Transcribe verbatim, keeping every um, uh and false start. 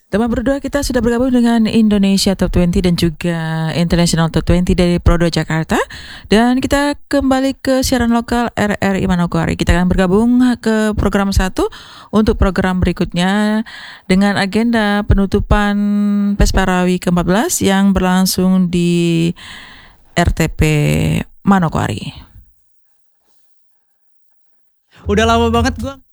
Teman berdua, kita sudah bergabung dengan Indonesia Top dua puluh dan juga International Top dua puluh dari Pro dua Jakarta. Dan kita kembali ke siaran lokal R R I Manokwari. Kita akan bergabung ke program satu untuk program berikutnya dengan agenda penutupan Pesparawi ke empat belas yang berlangsung di R T P Manokwari. Udah lama banget gue